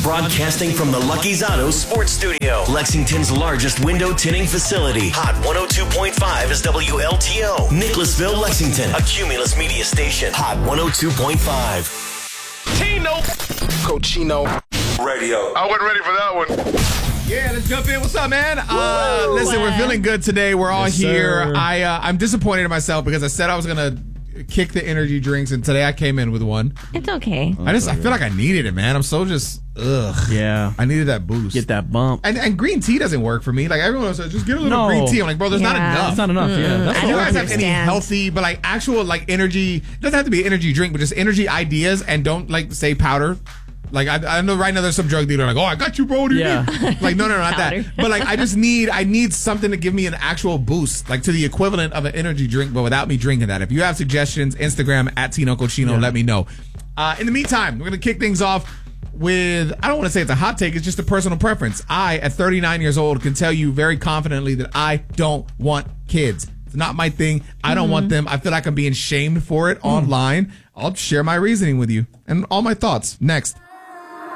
Broadcasting from the Lucky's Auto Sports Studio, Lexington's largest window tinting facility. Hot 102.5 is WLTO. Nicholasville, Lexington, a Cumulus media station. Hot 102.5. Tino Cochino Radio. I wasn't ready for that one. Yeah, let's jump in. What's up, man? Listen, we're feeling good today. We're all here. I'm disappointed in myself because I said I was gonna kick the energy drinks, and today I came in with one. It's okay. I feel like I needed it, man. I'm so just Yeah, I needed that boost. get that bump. And green tea doesn't work for me. Like everyone else says, just get a little green tea. I'm like, bro, there's not enough. It's not enough. Yeah, that's Do you guys have any healthy, but like actual like energy? It doesn't have to be an energy drink, but just energy ideas, and don't like say powder. Like I know right now there's some drug dealer like, oh, I got you, bro. What do you need? Like no, not that. But like I need something to give me an actual boost, like to the equivalent of an energy drink, but without me drinking that. If you have suggestions, Instagram at Tino Cochino, let me know. In the meantime, we're gonna kick things off with, I don't want to say it's a hot take, it's just a personal preference. I, at 39 years old, can tell you very confidently that I don't want kids. It's not my thing. I don't want them. I feel like I'm being shamed for it online. I'll share my reasoning with you and all my thoughts next.